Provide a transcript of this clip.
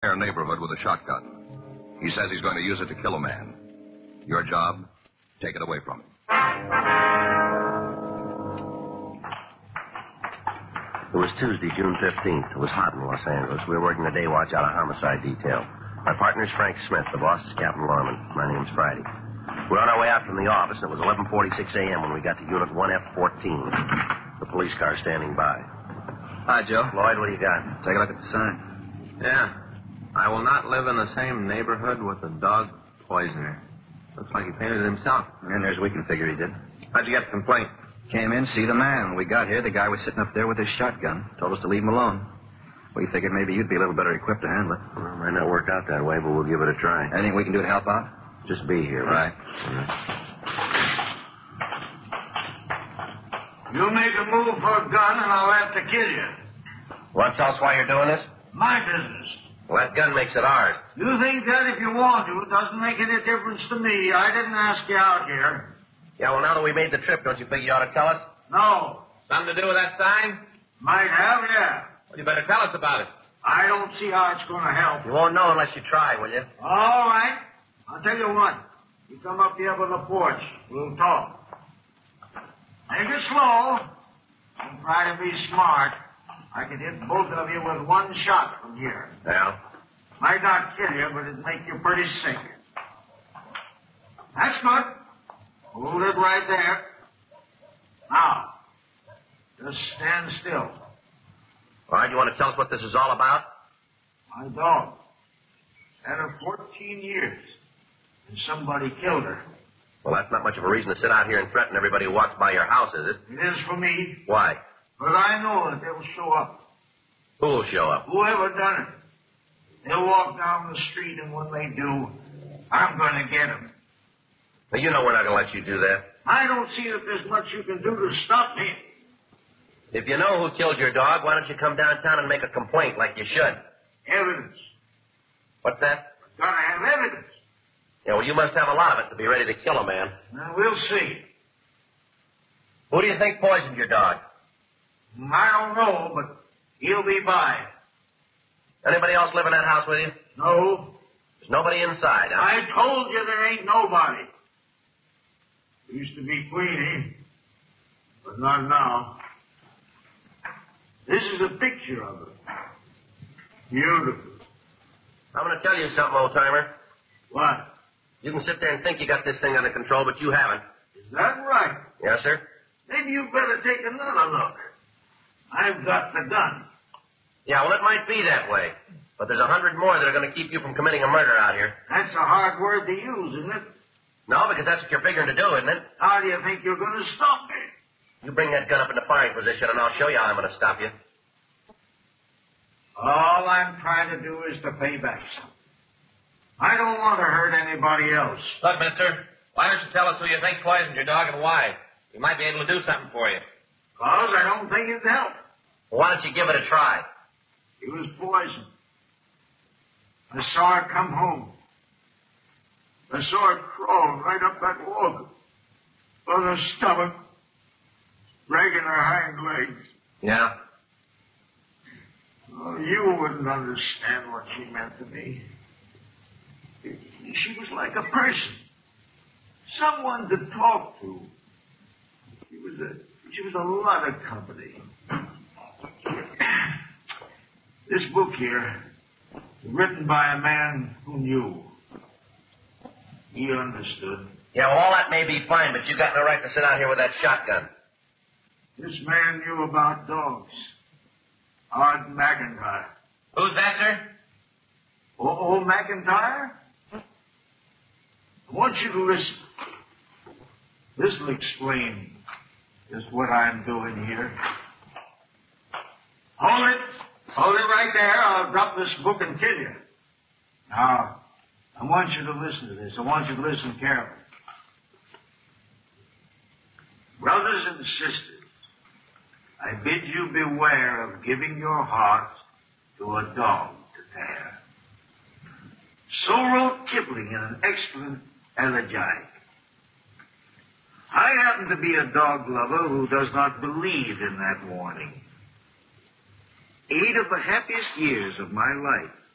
Our neighborhood with a shotgun. He says he's going to use it to kill a man. Your job, take it away from him. It was Tuesday, June 15th. It was hot in Los Angeles. We were working the day watch out of homicide detail. My partner's Frank Smith. The boss is Captain Lorman. My name's Friday. We're on our way out from the office, and it was 11:46 a.m. when we got to Unit 1F14. The police car standing by. Hi, Joe. Lloyd, what do you got? Take a look at the sign. Yeah. I will not live in the same neighborhood with a dog poisoner. Looks like he painted it himself. And there's we can figure he did. How'd you get the complaint? Came in, see the man. When we got here, the guy was sitting up there with his shotgun. Told us to leave him alone. We figured maybe you'd be a little better equipped to handle it. Well, it might not work out that way, but we'll give it a try. Anything we can do to help out? Just be here. Right. You make a move for a gun, and I'll have to kill you. Want to tell us why you're doing this? My business. Well, that gun makes it ours. You think that if you want to. It doesn't make any difference to me. I didn't ask you out here. Yeah, well, now that we made the trip, don't you figure you ought to tell us? No. Something to do with that sign? Might have, yeah. Well, you better tell us about it. I don't see how it's going to help. You won't know unless you try, will you? All right. I'll tell you what. You come up here by the porch. We'll talk. Take it slow. Don't try to be smart. I could hit both of you with one shot from here. Yeah? Might not kill you, but it'd make you pretty sick. That's good. Hold it right there. Now, just stand still. All right, you want to tell us what this is all about? My dog. Had her 14 years. And somebody killed her. Well, that's not much of a reason to sit out here and threaten everybody who walks by your house, is it? It is for me. Why? But I know that they'll show up. Who will show up? Whoever done it. They'll walk down the street, and when they do, I'm going to get them. Now, you know we're not going to let you do that. I don't see that there's much you can do to stop me. If you know who killed your dog, why don't you come downtown and make a complaint like you should? Evidence. What's that? Gotta have evidence. Yeah, well, you must have a lot of it to be ready to kill a man. Now, we'll see. Who do you think poisoned your dog? I don't know, but he'll be by. Anybody else live in that house with you? No. There's nobody inside, huh? I told you there ain't nobody. Used to be Queenie, but not now. This is a picture of her. Beautiful. I'm going to tell you something, old-timer. What? You can sit there and think you got this thing under control, but you haven't. Is that right? Yes, sir? Maybe you better take another look. I've got the gun. Yeah, well, it might be that way. But there's 100 more that are going to keep you from committing a murder out here. That's a hard word to use, isn't it? No, because that's what you're figuring to do, isn't it? How do you think you're going to stop me? You bring that gun up into firing position, and I'll show you how I'm going to stop you. All I'm trying to do is to pay back some. I don't want to hurt anybody else. Look, mister, why don't you tell us who you think poisoned your dog and why? We might be able to do something for you. Because I don't think it'd help. Well, why don't you give it a try? He was poisoned. I saw her come home. I saw her crawl right up that walk on her stomach, dragging her hind legs. Yeah? Oh, you wouldn't understand what she meant to me. She was like a person. Someone to talk to. She was a lot of company. This book here, written by a man who knew. He understood. Yeah, well, all that may be fine, but you got no right to sit out here with that shotgun. This man knew about dogs. Art McIntyre. Who's that, sir? Old McIntyre? I want you to listen. This will explain just what I'm doing here. Hold it. Hold it right there. I'll drop this book and kill you. Now, I want you to listen to this. I want you to listen carefully. Brothers and sisters, I bid you beware of giving your heart to a dog to tear. So wrote Kipling in an excellent elegiac. I happen to be a dog lover who does not believe in that warning. 8 of the happiest years of my life